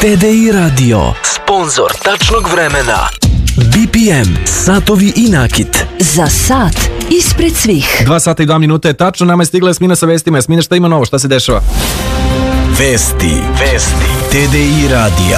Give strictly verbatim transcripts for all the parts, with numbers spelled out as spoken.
T D I Radio, sponzor tačnog vremena. B P M, satovi i nakit. Za sat ispred svih. Dva sata i dva minuta je tačno, nama je stigla Jasmina sa vestima. Jasmina, šta ima novo, šta se dešava? Vesti, vesti, T D I radija.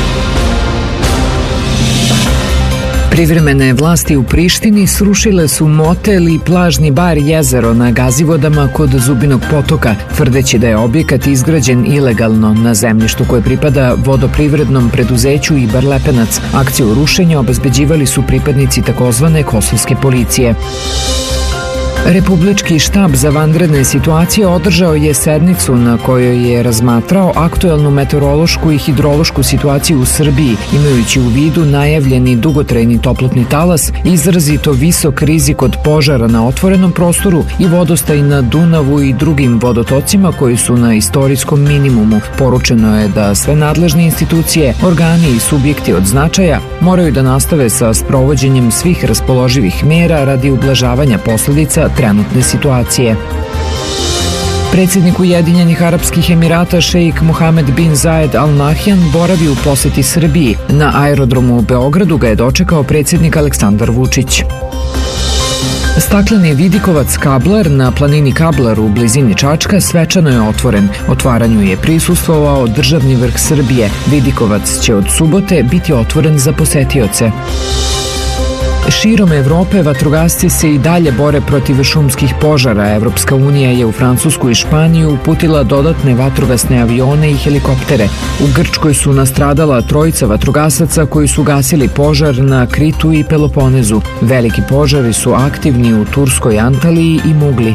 Privremene vlasti u Prištini srušile su motel i plažni bar Jezero na Gazivodama kod Zubinog potoka, tvrdeći da je objekat izgrađen ilegalno na zemljištu koje pripada vodoprivrednom preduzeću Ibar Lepenac. Akciju rušenja obezbeđivali su pripadnici takozvane kosovske policije. Republički štab za vanredne situacije održao je sednicu na kojoj je razmatrao aktuelnu meteorološku i hidrološku situaciju u Srbiji, imajući u vidu najavljeni dugotrajni toplotni talas, izrazito visok rizik od požara na otvorenom prostoru i vodostaj na Dunavu i drugim vodotocima koji su na istorijskom minimumu. Poručeno je da sve nadležne institucije, organi i subjekti od značaja moraju da nastave sa sprovođenjem svih raspoloživih mera radi ublažavanja posledica trenutne situacije. Predsjednik Ujedinjenih Arapskih Emirata šejik Mohamed bin Zayed Al Nahyan boravi u poseti Srbiji. Na aerodromu u Beogradu ga je dočekao predsjednik Aleksandar Vučić. Stakleni vidikovac Kablar na planini Kablar u blizini Čačka svečano je otvoren. Otvaranju je prisustvovao državni vrh Srbije. Vidikovac će od subote biti otvoren za posetioce. Širom Evrope vatrogasci se i dalje bore protiv šumskih požara. Evropska unija je u Francusku i Španiju uputila dodatne vatrogasne avione i helikoptere. U Grčkoj su nastradala trojica vatrogasaca koji su gasili požar na Kritu i Peloponezu. Veliki požari su aktivni u Turskoj Antaliji i Mugli.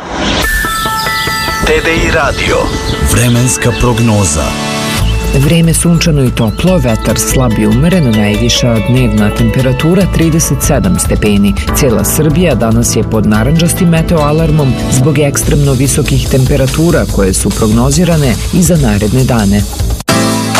T D I radio, vremenska prognoza. Vreme sunčano i toplo, vetar slab i umeren, najviša dnevna temperatura trideset sedam stepeni. Cijela Srbija danas je pod narandžastim meteoalarmom zbog ekstremno visokih temperatura koje su prognozirane i za naredne dane.